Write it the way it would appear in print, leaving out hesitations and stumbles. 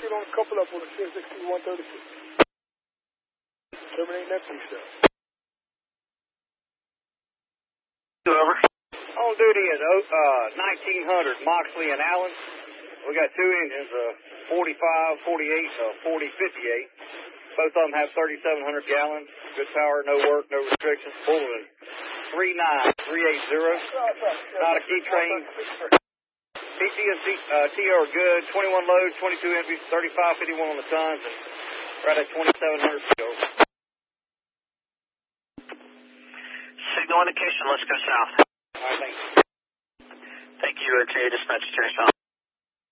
Get on a couple up on the CSXC 136. Terminating that pre-shot. Over. On duty at 1900 Moxley and Allen. We got two engines, 45, 48, 40, 58. Both of them have 3,700 gallons. Good power, no work, no restrictions. Pulling 39380. Not a key train. PT and TO are good. 21 loads, 22 empties, 3551 on the tons, and right at 2,700 PO. Signal indication, let's go south. All right, thanks. Thank you, RTA Dispatch, Terry South.